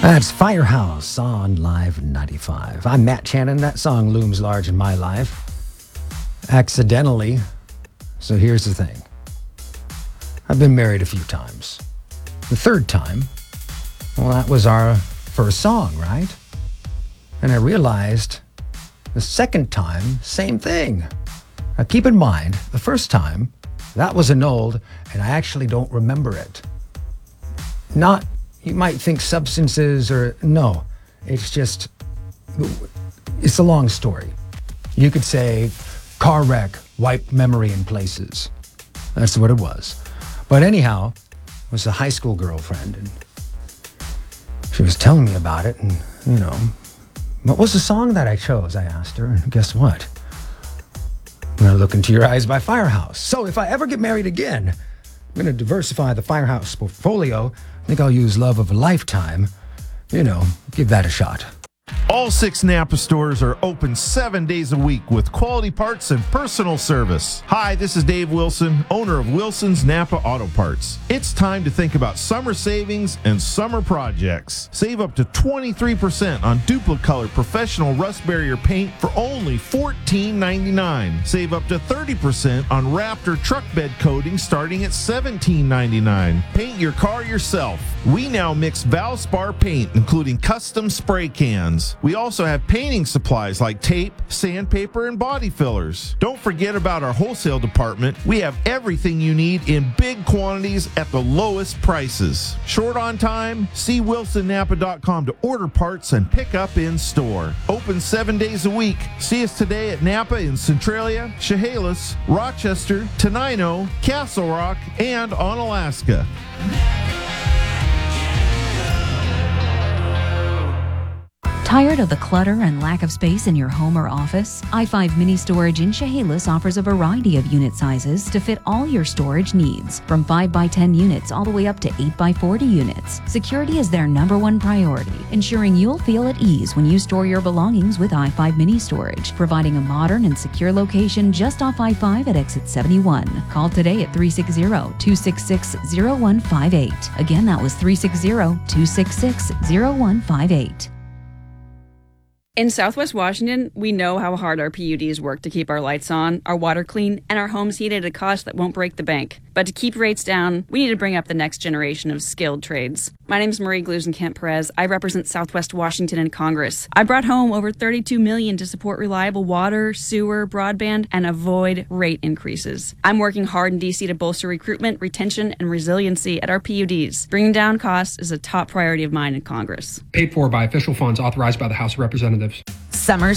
That's Firehouse on Live 95. I'm Matt Channon. That song looms large in my life. Accidentally. So here's the thing. I've been married a few times. The third time, well, that was our first song, right? And I realized the second time, same thing. Now keep in mind, the first time, that was annulled, and I actually don't remember it. Not, you might think substances or, no, it's a long story. You could say car wreck, wiped memory in places. That's what it was. But anyhow, it was a high school girlfriend, and she was telling me about it, and, what was the song that I chose? I asked her, and guess what? I'm going to Look Into Your Eyes by Firehouse. So if I ever get married again, I'm going to diversify the Firehouse portfolio. I think I'll use Love of a Lifetime. Give that a shot. All 6 Napa stores are open 7 days a week with quality parts and personal service. Hi, this is Dave Wilson, owner of Wilson's Napa Auto Parts. It's time to think about summer savings and summer projects. Save up to 23% on Duplicolor professional rust barrier paint for only $14.99. Save up to 30% on Raptor truck bed coating starting at $17.99. Paint your car yourself. We now mix Valspar paint, including custom spray cans. We also have painting supplies like tape, sandpaper, and body fillers. Don't forget about our wholesale department. We have everything you need in big quantities at the lowest prices. Short on time? See WilsonNapa.com to order parts and pick up in store. Open 7 days a week. See us today at Napa in Centralia, Chehalis, Rochester, Tenino, Castle Rock, and on Alaska. Tired of the clutter and lack of space in your home or office? i5 Mini Storage in Chehalis offers a variety of unit sizes to fit all your storage needs, from 5x10 units all the way up to 8x40 units. Security is their #1 priority, ensuring you'll feel at ease when you store your belongings with i5 Mini Storage, providing a modern and secure location just off I-5 at exit 71. Call today at 360-266-0158. Again, that was 360-266-0158. In Southwest Washington, we know how hard our PUDs work to keep our lights on, our water clean, and our homes heated at a cost that won't break the bank. But to keep rates down, we need to bring up the next generation of skilled trades. My name is Marie Glusenkamp-Perez. I represent Southwest Washington in Congress. I brought home over $32 million to support reliable water, sewer, broadband, and avoid rate increases. I'm working hard in D.C. to bolster recruitment, retention, and resiliency at our PUDs. Bringing down costs is a top priority of mine in Congress. Paid for by official funds authorized by the House of Representatives. Summer's